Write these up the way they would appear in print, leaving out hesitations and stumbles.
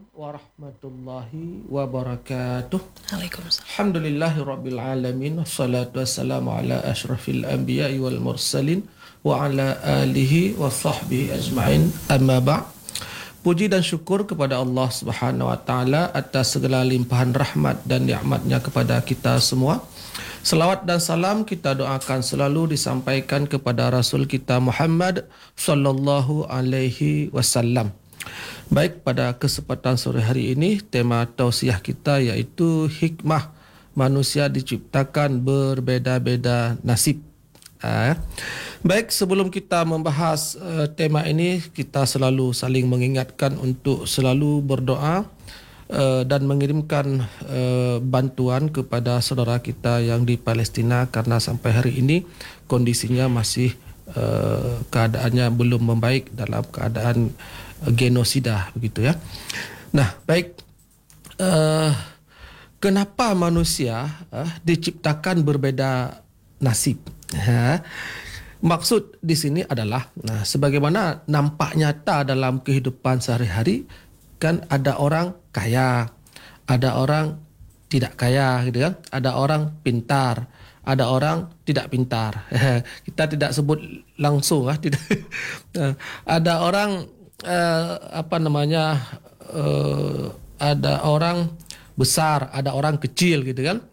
warahmatullahi wabarakatuh. Waalaikumsalam. Alhamdulillahirabbil alamin wassalatu wassalamu ala asyrafil anbiya'i wal mursalin wa ala alihi wa sahbihi ajma'in. Amma ba'. Puji dan syukur kepada Allah Subhanahu wa taala atas segala limpahan rahmat dan nikmatnya kepada kita semua. Selawat dan salam kita doakan selalu disampaikan kepada Rasul kita Muhammad sallallahu alaihi wasallam. Baik, pada kesempatan sore hari ini tema tausiah kita iaitu hikmah manusia diciptakan berbeza-beza nasib. Baik, sebelum kita membahas tema ini, kita selalu saling mengingatkan untuk selalu berdoa dan mengirimkan bantuan kepada saudara kita yang di Palestina, karena sampai hari ini kondisinya masih keadaannya belum membaik, dalam keadaan genosida begitu ya. Nah, baik, kenapa manusia diciptakan berbeda nasib? Maksud di sini adalah, sebagaimana nampak nyata dalam kehidupan sehari-hari, kan ada orang kaya, ada orang tidak kaya, gitu kan? Ada orang pintar, ada orang tidak pintar. Kita tidak sebut langsung, tidak. Ada orang ada orang besar, ada orang kecil, gitu kan?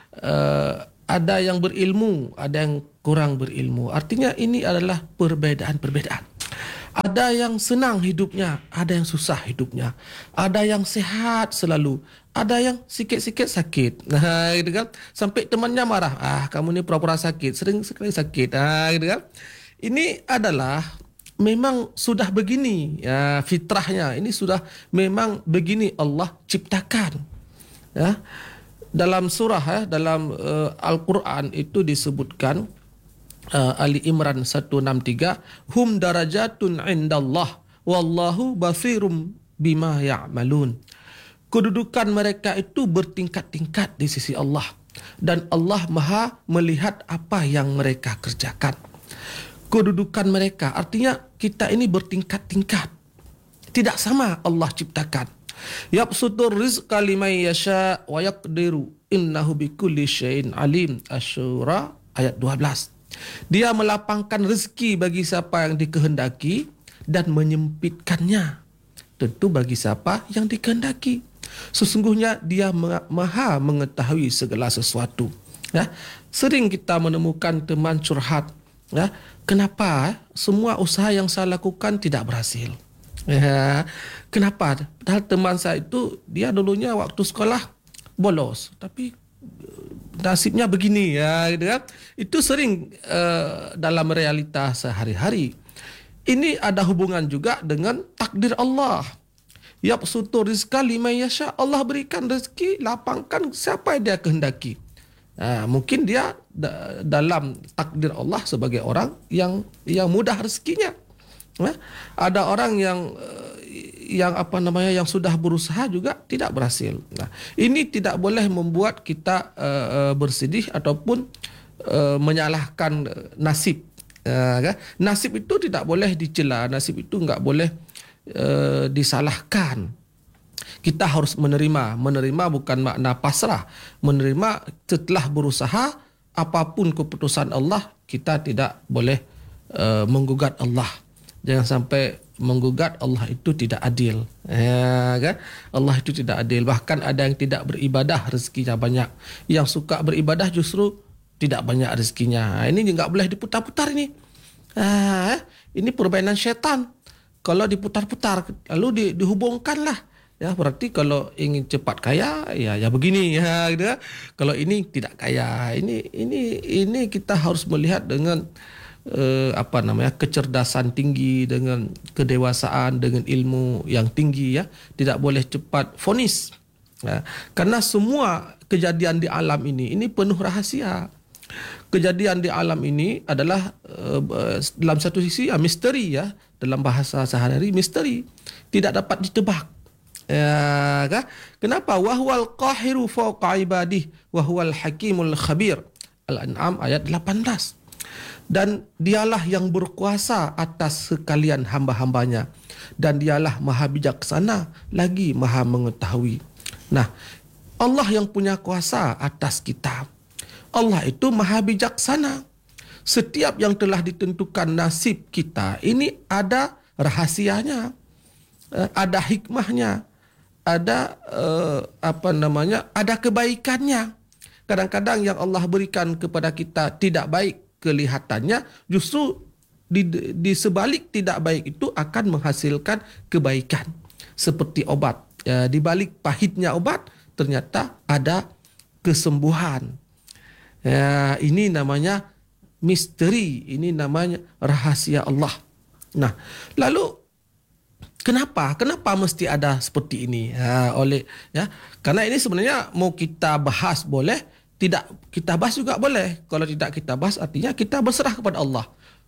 Ada yang berilmu, ada yang kurang berilmu. Artinya ini adalah perbedaan-perbedaan. Ada yang senang hidupnya, ada yang susah hidupnya. Ada yang sehat selalu, ada yang sikit-sikit sakit. Gitu kan? Sampai temannya marah, kamu ni pura-pura sakit, sering sekali sakit. Gitu kan? Ini adalah memang sudah begini ya, fitrahnya. Ini sudah memang begini Allah ciptakan. Ya. Dalam surah dalam Al-Quran itu disebutkan, Ali Imran 163, hum darajatun indallah wallahu basirum bima ya'malun. Kedudukan mereka itu bertingkat-tingkat di sisi Allah, dan Allah Maha melihat apa yang mereka kerjakan. Kedudukan mereka artinya kita ini bertingkat-tingkat, tidak sama Allah ciptakan. Yabsutur rizqa liman yasha wa yaqdiru innahu bikulli syai'in alim. Asy-Syura ayat 12. Dia melapangkan rezeki bagi siapa yang dikehendaki dan menyempitkannya tentu bagi siapa yang dikehendaki. Sesungguhnya dia Maha mengetahui segala sesuatu. Ya, sering kita menemukan teman curhat, ya, kenapa semua usaha yang saya lakukan tidak berhasil? Ya, kenapa? Padahal teman saya itu dia dulunya waktu sekolah bolos, tapi nasibnya begini ya, gitu kan? Itu sering dalam realitas sehari-hari. Ini ada hubungan juga dengan takdir Allah. Yabsutur rizqa liman yasha. Allah berikan rezeki, lapangkan siapa yang dia kehendaki. Mungkin dia dalam takdir Allah sebagai orang yang mudah rezekinya. Ada orang yang sudah berusaha juga tidak berhasil. Nah, ini tidak boleh membuat kita bersedih ataupun menyalahkan nasib. Nasib itu tidak boleh dicela, nasib itu enggak boleh disalahkan. Kita harus menerima bukan makna pasrah. Menerima setelah berusaha, apapun keputusan Allah, kita tidak boleh menggugat Allah. Jangan sampai menggugat Allah, itu tidak adil. Kan? Allah itu tidak adil. Bahkan ada yang tidak beribadah rezekinya banyak. Yang suka beribadah justru tidak banyak rezekinya. Ini enggak boleh diputar-putar ini. Ini permainan syaitan. Kalau diputar-putar lalu dihubungkanlah. Ya, berarti kalau ingin cepat kaya ya begini ya, gitu. Kalau ini tidak kaya, ini kita harus melihat dengan kecerdasan tinggi, dengan kedewasaan, dengan ilmu yang tinggi ya. Tidak boleh cepat vonis. Ya. Karena semua kejadian di alam ini penuh rahasia. Kejadian di alam ini adalah dalam satu sisi misteri ya, dalam bahasa sehari-hari misteri, tidak dapat ditebak. Ya, kan? Kenapa? Wahwal qahiru fawqa ibadih wahwal hakimul khabir. Al-An'am ayat 18. Dan dialah yang berkuasa atas sekalian hamba-hambanya, dan dialah maha bijaksana lagi maha mengetahui. Nah, Allah yang punya kuasa atas kita. Allah itu maha bijaksana. Setiap yang telah ditentukan nasib kita ini ada rahasianya, ada hikmahnya, ada ada kebaikannya. Kadang-kadang yang Allah berikan kepada kita tidak baik kelihatannya, justru di sebalik tidak baik itu akan menghasilkan kebaikan. Seperti obat, di balik pahitnya obat ternyata ada kesembuhan. Ini namanya misteri, ini namanya rahasia Allah. Nah, lalu kenapa mesti ada seperti ini? Karena ini sebenarnya mau kita bahas boleh, tidak kita bahas juga boleh. Kalau tidak kita bahas artinya kita berserah kepada Allah.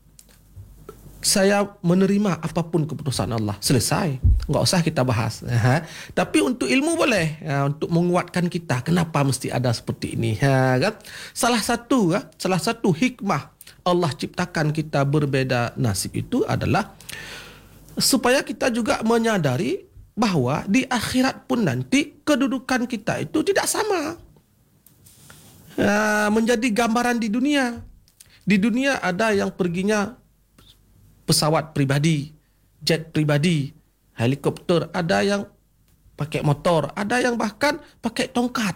Saya menerima apapun keputusan Allah, selesai, nggak usah kita bahas. Tapi untuk ilmu boleh, untuk menguatkan kita, kenapa mesti ada seperti ini, kan? Salah satu hikmah Allah ciptakan kita berbeda nasib itu adalah supaya kita juga menyadari bahwa di akhirat pun nanti kedudukan kita itu tidak sama. Menjadi gambaran di dunia. Di dunia ada yang perginya pesawat pribadi, jet pribadi, helikopter, ada yang pakai motor, ada yang bahkan pakai tongkat.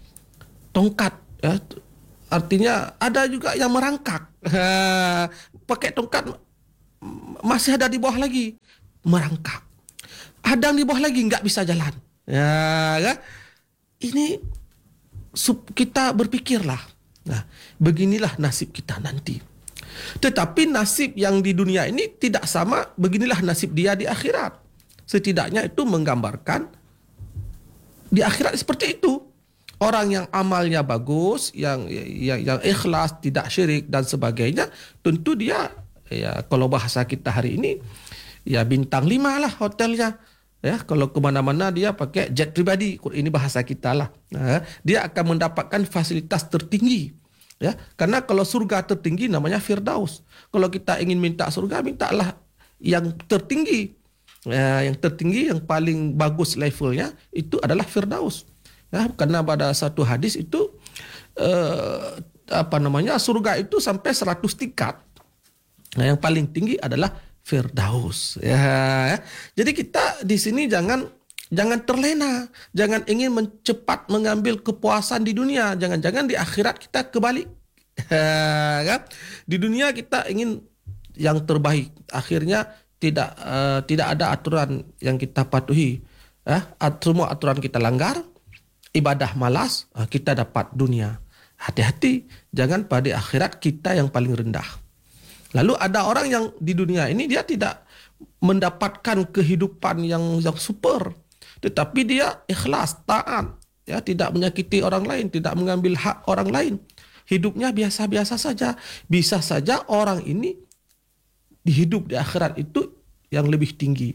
Artinya ada juga yang merangkak. Pakai tongkat masih ada di bawah lagi, merangkak. Ada yang di bawah lagi nggak bisa jalan. Ini kita berpikirlah. Nah, beginilah nasib kita nanti. Tetapi nasib yang di dunia ini tidak sama, beginilah nasib dia di akhirat. Setidaknya itu menggambarkan di akhirat seperti itu. Orang yang amalnya bagus, yang ikhlas, tidak syirik dan sebagainya, tentu dia, kalau bahasa kita hari ini, bintang 5 lah hotelnya. Kalau kemana-mana dia pakai jet pribadi, ini bahasa kita lah. Dia akan mendapatkan fasilitas tertinggi. Karena kalau surga tertinggi namanya Firdaus. Kalau kita ingin minta surga, mintalah yang tertinggi. Yang tertinggi, yang paling bagus levelnya itu adalah Firdaus. Karena pada satu hadis itu surga itu sampai 100 tingkat. Yang paling tinggi adalah Firdaus. Jadi kita di sini jangan terlena, jangan ingin cepat mengambil kepuasan di dunia, jangan-jangan di akhirat kita kebalik. Di dunia kita ingin yang terbaik, akhirnya tidak ada aturan yang kita patuhi. Semua aturan kita langgar, ibadah malas, kita dapat dunia. Hati-hati, jangan pada akhirat kita yang paling rendah. Lalu ada orang yang di dunia ini dia tidak mendapatkan kehidupan yang super, tetapi dia ikhlas, taat, tidak menyakiti orang lain, tidak mengambil hak orang lain. Hidupnya biasa-biasa saja. Bisa saja orang ini hidup di akhirat itu yang lebih tinggi.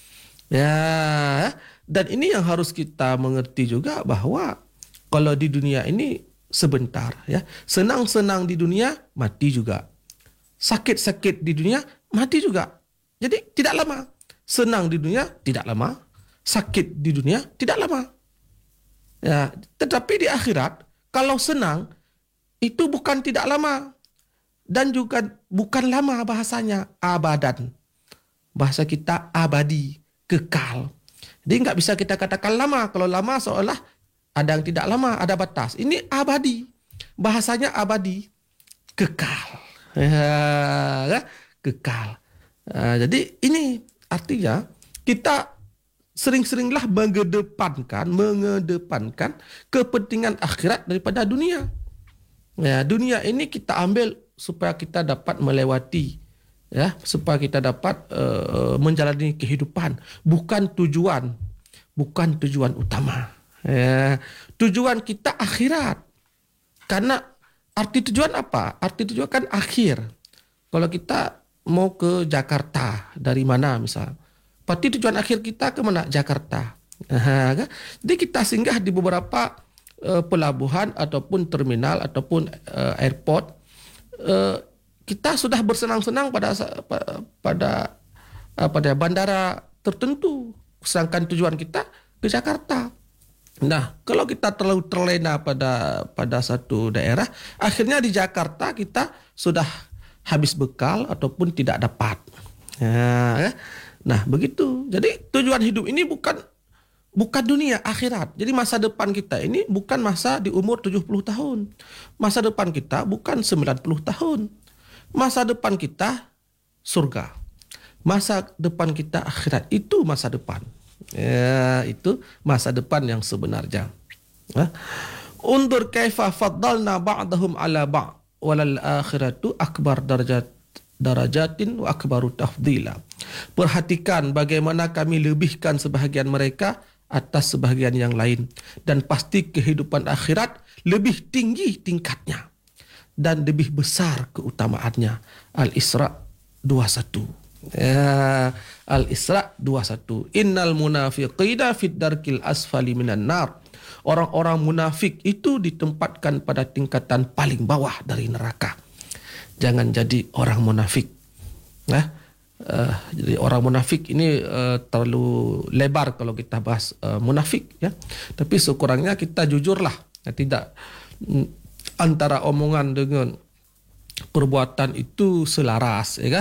Dan ini yang harus kita mengerti juga, bahwa kalau di dunia ini sebentar, senang-senang di dunia, mati juga. Sakit-sakit di dunia, mati juga. Jadi tidak lama. Senang di dunia, tidak lama. Sakit di dunia, tidak lama. Tetapi di akhirat, kalau senang, itu bukan tidak lama. Dan juga bukan lama bahasanya, abadan. Bahasa kita abadi, kekal. Jadi nggak bisa kita katakan lama. Kalau lama seolah ada yang tidak lama, ada batas. Ini abadi. Bahasanya abadi, kekal. Kekal. Jadi ini artinya kita sering-seringlah mengedepankan kepentingan akhirat daripada dunia. Dunia ini kita ambil supaya kita dapat melewati, supaya kita dapat menjalani kehidupan, bukan tujuan utama. Tujuan kita akhirat. Karena arti tujuan apa? Arti tujuan kan akhir. Kalau kita mau ke Jakarta, dari mana misal, berarti tujuan akhir kita ke mana? Jakarta. Jadi kita singgah di beberapa pelabuhan ataupun terminal ataupun airport. Kita sudah bersenang-senang pada bandara tertentu. Sedangkan tujuan kita ke Jakarta. Nah, kalau kita terlalu terlena pada satu daerah, akhirnya di Jakarta kita sudah habis bekal ataupun tidak dapat. Nah, begitu. Jadi tujuan hidup ini bukan dunia, akhirat. Jadi masa depan kita ini bukan masa di umur 70 tahun. Masa depan kita bukan 90 tahun. Masa depan kita surga. Masa depan kita akhirat. Itu masa depan. Itu masa depan yang sebenarnya. Undur kaifa faddalna ba'dahum ala ba' walal akhiratu akbar darajatin wa akbaru tafdila. Perhatikan bagaimana kami lebihkan sebahagian mereka atas sebahagian yang lain, dan pasti kehidupan akhirat lebih tinggi tingkatnya dan lebih besar keutamaannya. Al-Isra 21. Al-Isra 21. Innal munafiqina fid darkil asfali minan nar. Orang-orang munafik itu ditempatkan pada tingkatan paling bawah dari neraka. Jangan jadi orang munafik. Jadi orang munafik ini terlalu lebar kalau kita bahas munafik, ya. Tapi sekurangnya kita jujurlah, tidak antara omongan dengan perbuatan itu selaras, ya kan?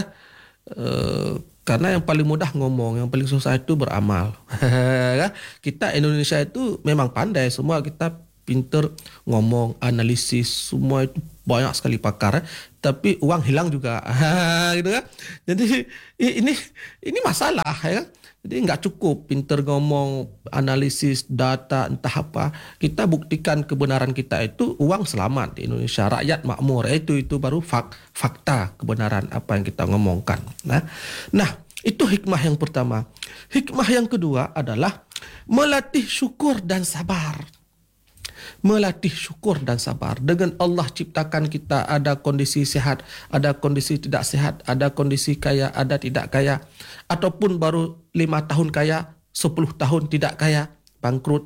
Karena yang paling mudah ngomong, yang paling susah itu beramal. Kita Indonesia itu memang pandai, semua kita pinter ngomong, analisis, semua itu banyak sekali pakar, tapi uang hilang juga, gitu kan? Jadi ini masalah, ya kan? Jadi nggak cukup pinter ngomong, analisis, data, entah apa. Kita buktikan kebenaran kita itu uang selamat di Indonesia, rakyat makmur. Itu baru fakta kebenaran apa yang kita ngomongkan. Nah, itu hikmah yang pertama. Hikmah yang kedua adalah melatih syukur dan sabar. Melatih syukur dan sabar. Dengan Allah ciptakan kita, ada kondisi sehat, ada kondisi tidak sehat, ada kondisi kaya, ada tidak kaya, ataupun baru 5 tahun kaya, 10 tahun tidak kaya, bangkrut,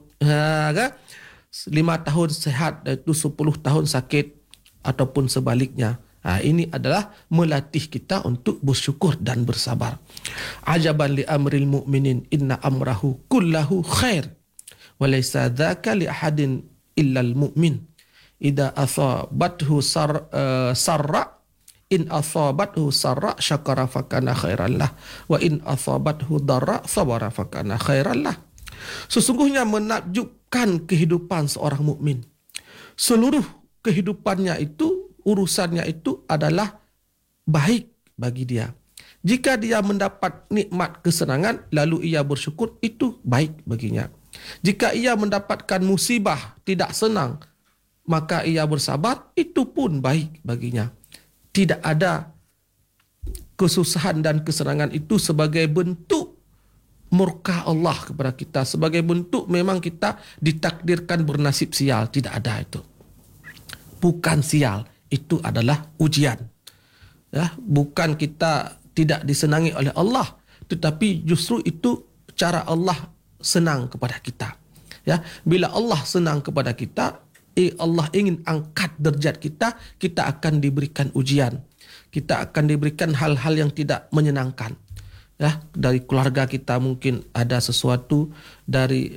5 tahun sehat, itu 10 tahun sakit, ataupun sebaliknya. Ini adalah melatih kita untuk bersyukur dan bersabar. Ajaban li amril mu'minin inna amrahu kullahu khair wa laysa dzaka li ahadin illal mu'min. Idza asabathu sarra in asabathu sarra syakara fakana khairan lah wa in asabathu darra sabara fakana khairan lah. Sesungguhnya menakjubkan kehidupan seorang mukmin. Seluruh kehidupannya itu, urusannya itu adalah baik bagi dia. Jika dia mendapat nikmat kesenangan lalu ia bersyukur, itu baik baginya. Jika ia mendapatkan musibah tidak senang, maka ia bersabar, itu pun baik baginya. Tidak ada kesusahan dan kesenangan itu sebagai bentuk murka Allah kepada kita, sebagai bentuk memang kita ditakdirkan bernasib sial. Tidak ada itu. Bukan sial, itu adalah ujian. Ya, bukan kita tidak disenangi oleh Allah, tetapi justru itu cara Allah senang kepada kita. Ya, bila Allah senang kepada kita, Allah ingin angkat derajat kita, kita akan diberikan ujian. Kita akan diberikan hal-hal yang tidak menyenangkan. Ya, dari keluarga kita mungkin ada sesuatu, dari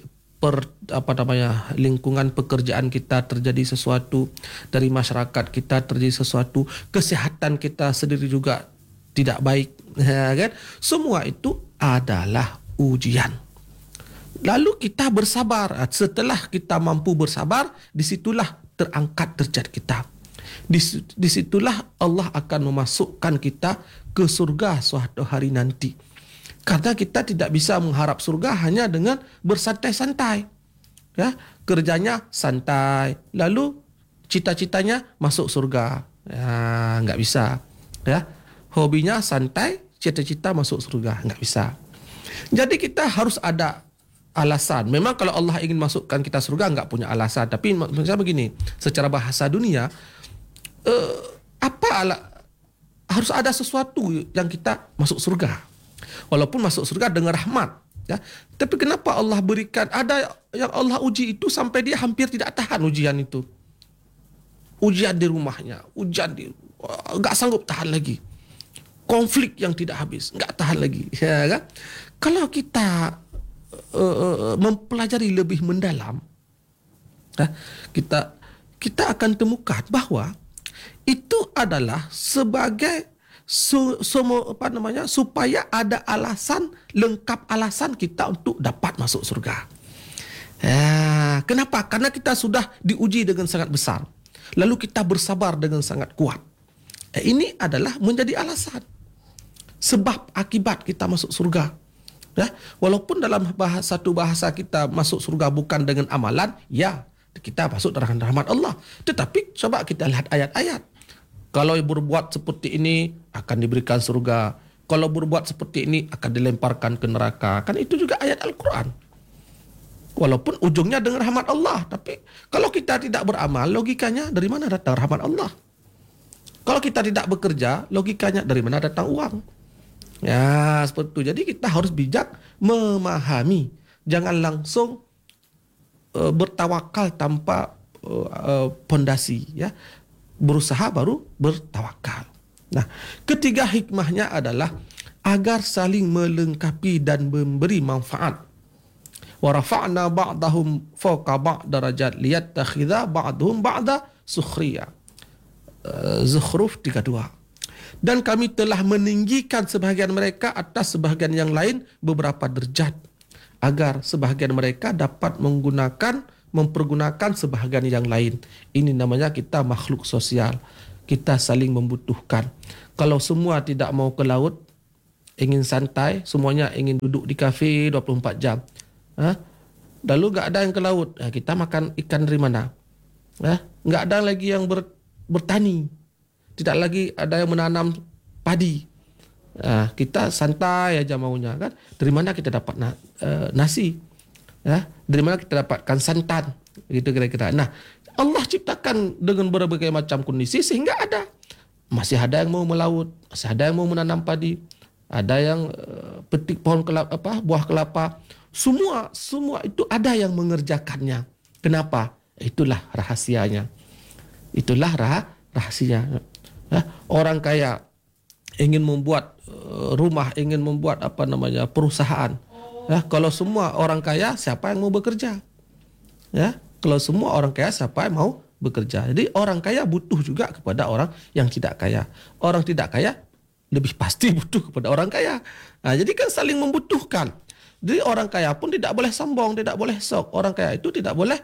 lingkungan pekerjaan kita terjadi sesuatu, dari masyarakat kita terjadi sesuatu, kesehatan kita sendiri juga tidak baik, ya kan? Semua itu adalah ujian. Lalu kita bersabar. Setelah kita mampu bersabar, disitulah terangkat derajat kita. Disitulah Allah akan memasukkan kita ke surga suatu hari nanti. Karena kita tidak bisa mengharap surga hanya dengan bersantai-santai. Ya, kerjanya santai, lalu cita-citanya masuk surga. Ya, nggak bisa. Ya, hobinya santai, cita-cita masuk surga, nggak bisa. Jadi kita harus ada alasan. Memang kalau Allah ingin masukkan kita surga, enggak punya alasan. Tapi maksudnya begini, secara bahasa dunia, harus ada sesuatu yang kita masuk surga. Walaupun masuk surga dengan rahmat. Ya. Tapi kenapa Allah berikan, ada yang Allah uji itu sampai dia hampir tidak tahan ujian itu. Ujian di rumahnya, enggak sanggup tahan lagi. konflik yang tidak habis, enggak tahan lagi, ya kan? Kalau kita mempelajari lebih mendalam, kita akan temukan bahawa itu adalah sebagai supaya ada alasan, lengkap alasan kita untuk dapat masuk surga. Kenapa? Karena kita sudah diuji dengan sangat besar, lalu kita bersabar dengan sangat kuat. Ini adalah menjadi alasan, sebab akibat kita masuk surga. Walaupun dalam satu bahasa kita masuk surga bukan dengan amalan, ya, kita masuk dengan rahmat Allah. Tetapi coba kita lihat ayat-ayat. Kalau berbuat seperti ini akan diberikan surga. Kalau berbuat seperti ini akan dilemparkan ke neraka. Kan itu juga ayat Al-Quran. Walaupun ujungnya dengan rahmat Allah. Tapi kalau kita tidak beramal, logikanya dari mana datang rahmat Allah? Kalau kita tidak bekerja, logikanya dari mana datang uang? Ya, seperti itu. Jadi kita harus bijak memahami. Jangan langsung bertawakal tanpa pondasi, ya. Berusaha baru bertawakal. Nah, ketiga hikmahnya adalah agar saling melengkapi dan memberi manfaat. Wa rafa'na ba'dahum fawqa ba'd darajat liyattakhidha ba'dhum ba'da sukhriya. Zukhruf 32. Dan kami telah meninggikan sebahagian mereka atas sebahagian yang lain beberapa derajat, agar sebahagian mereka dapat mempergunakan sebahagian yang lain. Ini namanya kita makhluk sosial. Kita saling membutuhkan. Kalau semua tidak mau ke laut, ingin santai, semuanya ingin duduk di kafe 24 jam. Lalu tak ada yang ke laut, kita makan ikan dari mana? Tak ada lagi yang bertani. Tidak lagi ada yang menanam padi. Kita santai aja maunya, kan? Dari mana kita dapat nasi? Dari mana kita dapatkan santan? Gitu kira-kira. Nah, Allah ciptakan dengan berbagai macam kondisi sehingga masih ada yang mau melaut, masih ada yang mau menanam padi, ada yang petik pohon buah kelapa. Semua itu ada yang mengerjakannya. Kenapa? Itulah rahasianya. Itulah rahasianya. Orang kaya ingin membuat rumah, ingin membuat perusahaan. Kalau semua orang kaya, siapa yang mau bekerja? Kalau semua orang kaya, siapa yang mau bekerja? Jadi orang kaya butuh juga kepada orang yang tidak kaya. Orang tidak kaya lebih pasti butuh kepada orang kaya. Jadi kan saling membutuhkan. Jadi orang kaya pun tidak boleh sombong, tidak boleh sok. Orang kaya itu tidak boleh,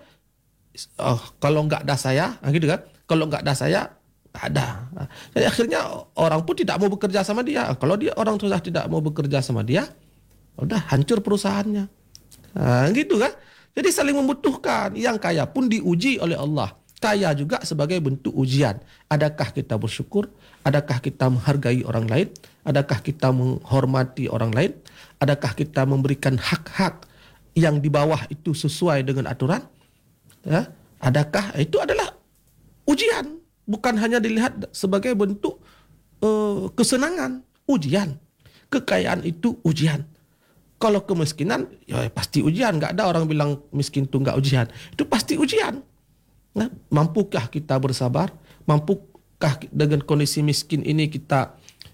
kalau enggak ada saya, gitu kan? Kalau enggak ada saya, tak ada. Jadi akhirnya orang pun tidak mau bekerja sama dia. Kalau orang sudah tidak mau bekerja sama dia, udah hancur perusahaannya. Gitu kan? Jadi saling membutuhkan. Yang kaya pun diuji oleh Allah. Kaya juga sebagai bentuk ujian. Adakah kita bersyukur? Adakah kita menghargai orang lain? Adakah kita menghormati orang lain? Adakah kita memberikan hak-hak yang di bawah itu sesuai dengan aturan? Adakah itu adalah ujian? Bukan hanya dilihat sebagai bentuk kesenangan. Ujian. Kekayaan itu ujian. Kalau kemiskinan, ya pasti ujian. Tak ada orang bilang miskin itu enggak ujian. Itu pasti ujian. Mampukah kita bersabar? Mampukah dengan kondisi miskin ini kita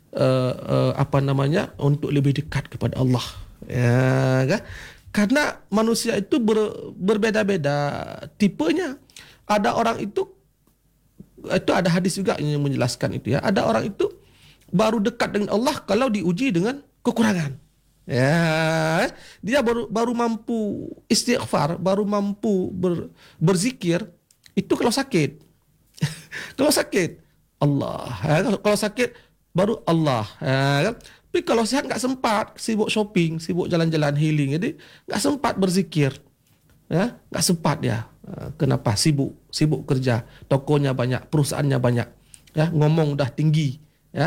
untuk lebih dekat kepada Allah? Ya, kan? Karena manusia itu berbeda-beda tipenya. Ada orang itu ada hadis juga yang menjelaskan itu, ya. Ada orang itu baru dekat dengan Allah kalau diuji dengan kekurangan. Ya, dia baru mampu istighfar, baru mampu berzikir itu kalau sakit. Kalau sakit Allah, kalau sakit baru Allah, kan? Tapi kalau sehat tak sempat, sibuk shopping, sibuk jalan-jalan healing, jadi tak sempat berzikir, tak sempat dia. Kenapa? Sibuk kerja, tokonya banyak, perusahaannya banyak, ngomong dah tinggi,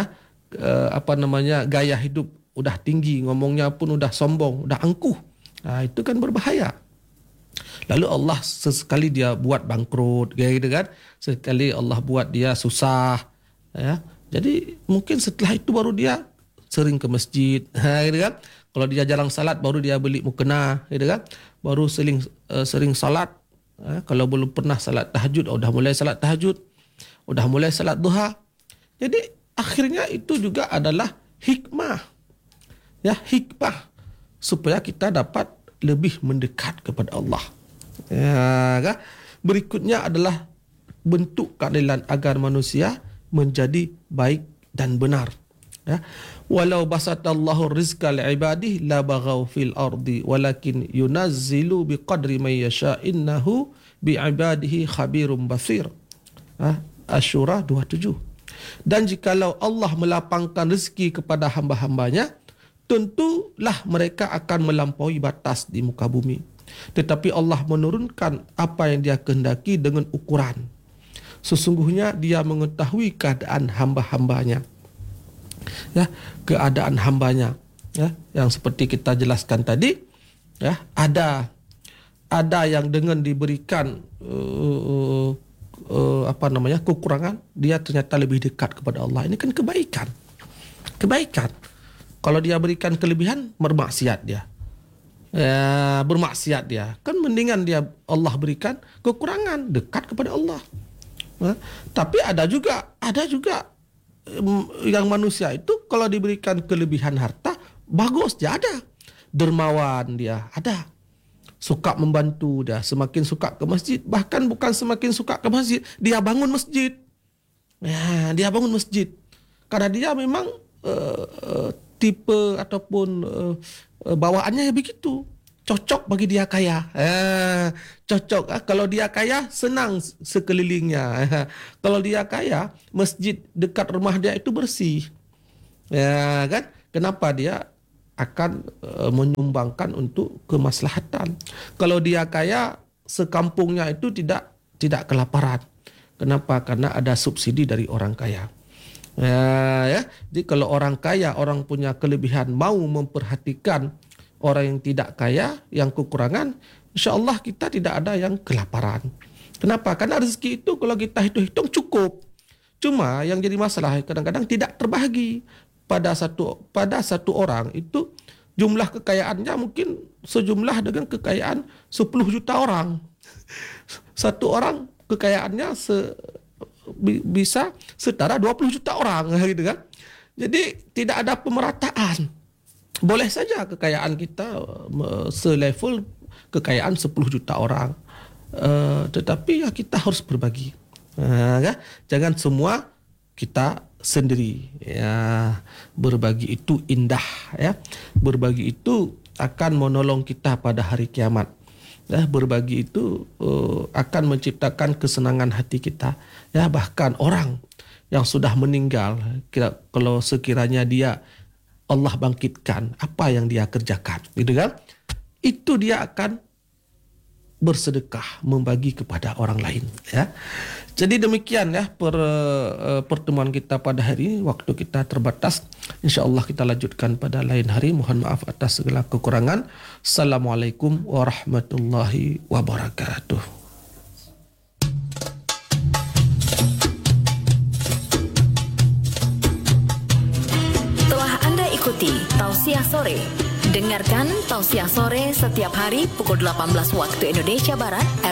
gaya hidup udah tinggi, ngomongnya pun udah sombong, udah angkuh. Itu kan berbahaya. Lalu Allah sesekali dia buat bangkrut, gitu kan? Sekali Allah buat dia susah, ya. Jadi mungkin setelah itu baru dia sering ke masjid, gitu kan? Kalau dia jarang salat, baru dia beli mukena, gitu kan? Baru sering salat. Kalau belum pernah salat tahajud, udah mulai salat tahajud, udah mulai salat duha. Jadi akhirnya itu juga adalah hikmah. Ya, hikmah supaya kita dapat lebih mendekat kepada Allah. Ya, kan? Berikutnya adalah bentuk keadilan agar manusia menjadi baik dan benar. Ya. Walau basatallahu rizqa li'ibadihi la baghaw fil ardi walakin yunazzilu biqadri man yasha innahu bi'ibadihi khabirum basir. Asy-Syura 27. Dan jikalau Allah melapangkan rezeki kepada hamba-hambanya, tentulah mereka akan melampaui batas di muka bumi. Tetapi Allah menurunkan apa yang Dia kehendaki dengan ukuran. Sesungguhnya Dia mengetahui keadaan hamba-hambanya. Ya, keadaan hambanya. Ya, yang seperti kita jelaskan tadi, ya, ada yang dengan diberikan kekurangan, dia ternyata lebih dekat kepada Allah. Ini kan kebaikan. Kalau dia berikan kelebihan, bermaksiat dia. Ya, bermaksiat dia. Kan mendingan Allah berikan kekurangan, dekat kepada Allah. Ya, tapi ada juga yang manusia itu kalau diberikan kelebihan harta, bagus dia ada. Dermawan dia ada. Suka membantu dia, semakin suka ke masjid, bahkan bukan semakin suka ke masjid, dia bangun masjid. Ya, dia bangun masjid. Karena dia memang tipe ataupun bawaannya begitu. Cocok bagi dia kaya. Cocok. Kalau dia kaya, senang sekelilingnya. Kalau dia kaya, masjid dekat rumah dia itu bersih. Ya, kan? Kenapa dia akan menyumbangkan untuk kemaslahatan. Kalau dia kaya, sekampungnya itu tidak kelaparan. Kenapa? Karena ada subsidi dari orang kaya. Ya. Jadi kalau orang kaya, orang punya kelebihan, mau memperhatikan orang yang tidak kaya, yang kekurangan, insya-Allah kita tidak ada yang kelaparan. Kenapa? Karena rezeki itu kalau kita hitung-hitung cukup. Cuma yang jadi masalah kadang-kadang tidak terbahagi. Pada satu orang itu jumlah kekayaannya mungkin sejumlah dengan kekayaan 10 juta orang. Satu orang kekayaannya bisa setara 20 juta orang gitu kan. Jadi tidak ada pemerataan. Boleh saja kekayaan kita selevel kekayaan 10 juta orang. Tetapi ya kita harus berbagi. Jangan semua kita sendiri. Ya, berbagi itu indah. Ya, berbagi itu akan menolong kita pada hari kiamat. Ya, berbagi itu akan menciptakan kesenangan hati kita. Ya, bahkan orang yang sudah meninggal, kalau sekiranya dia Allah bangkitkan, apa yang dia kerjakan, gitu kan? Itu dia akan bersedekah, membagi kepada orang lain. Ya. Jadi demikian ya pertemuan kita pada hari ini. Waktu kita terbatas. InsyaAllah kita lanjutkan pada lain hari. Mohon maaf atas segala kekurangan. Assalamualaikum warahmatullahi wabarakatuh. Telah Anda ikuti Tausiah Sore. Dengarkan Tausiah Sore setiap hari pukul 18 waktu Indonesia Barat.